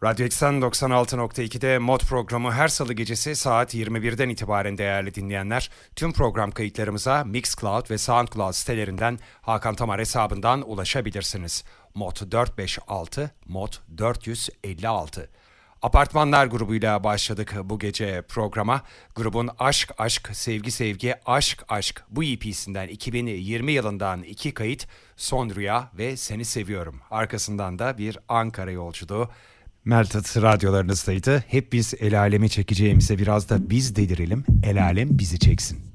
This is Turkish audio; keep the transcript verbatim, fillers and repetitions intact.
Radyo Eksen doksan altı nokta iki'de Mod programı her salı gecesi saat yirmi birden itibaren değerli dinleyenler. Tüm program kayıtlarımıza Mixcloud ve Soundcloud sitelerinden Hakan Tamar hesabından ulaşabilirsiniz. Mod dört beş altı, Mod dört yüz elli altı. Apartmanlar grubuyla başladık bu gece programa. Grubun Aşk Aşk Sevgi Sevgi Aşk Aşk bu E P'sinden iki bin yirmi yılından iki kayıt Son Rüya ve Seni Seviyorum. Arkasından da bir Ankara yolculuğu. Melted radyolarınızdaydı. Hep biz el alemi çekeceğimize biraz da biz delirelim, el alem bizi çeksin.